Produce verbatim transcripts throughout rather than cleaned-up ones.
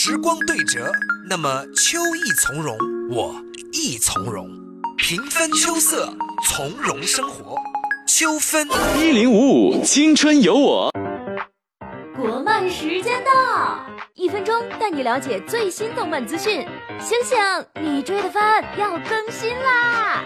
时光对折，那么秋意从容，我亦从容。平分秋色，从容生活。秋分一零五五，青春有我。 国漫时间到，一分钟带你了解最新动漫资讯。醒醒，你追的番要更新啦！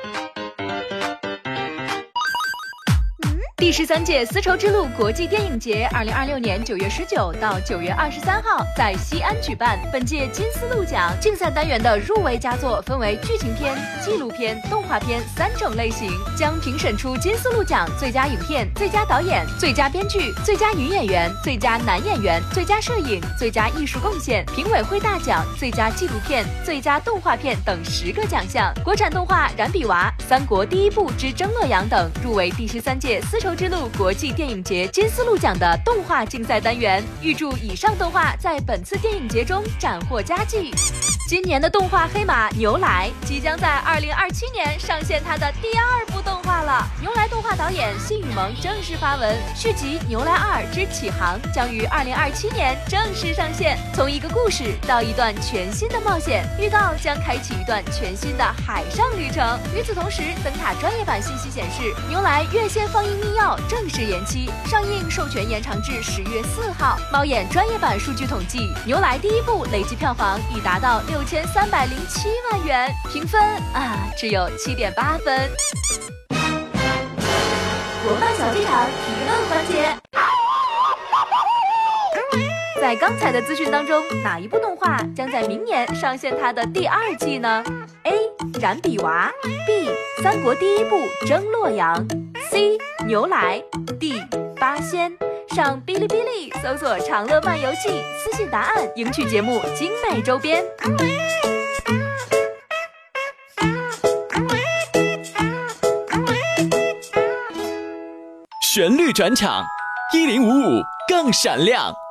第十三届丝绸之路国际电影节，二零二六年九月十九到九月二十三号在西安举办。本届金丝鹿奖竞赛单元的入围佳作分为剧情片、纪录片、动画片三种类型，将评审出金丝鹿奖最佳影片、最佳导演、最佳编剧、最佳女演员、最佳男演员、最佳摄影、最佳艺术贡献、评委会大奖、最佳纪录片、最佳动画片等十个奖项。国产动画《燃比娃》、《三国第一部之争洛阳》等入围第十三届丝绸之路国际电影节金丝鹿奖的动画竞赛单元。预祝以上动画在本次电影节中斩获佳绩。今年的动画黑马牛来即将在二零二七年上线它的第二部动画了。牛来动画导演信宇萌正式发文，续集《牛来二之启航》将于二零二七年正式上线。从一个故事到一段全新的冒险，预告将开启一段全新的海上旅程。与此同时，灯塔专业版信息显示，牛来院线放映密钥正式延期，上映授权延长至十月四号。猫眼专业版数据统计，牛来第一部累计票房已达到六千三百零七万元，评分啊只有七点八分。国漫小剧场提问环节，在刚才的资讯当中，哪一部动画将在明年上线它的第二季呢？ A. 燃比娃 B. 三国第一部争洛阳 C. 牛来 D. 八仙。上哔哩哔哩搜索长乐漫游记，私信答案赢取节目精美周边。 旋律转场，一零五五更闪亮。